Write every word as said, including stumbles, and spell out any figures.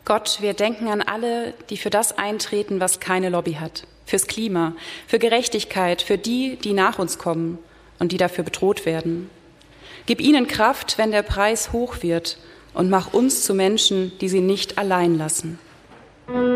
Gott, wir denken an alle, die für das eintreten, was keine Lobby hat. Fürs Klima, für Gerechtigkeit, für die, die nach uns kommen und die dafür bedroht werden. Gib ihnen Kraft, wenn der Preis hoch wird, und mach uns zu Menschen, die sie nicht allein lassen.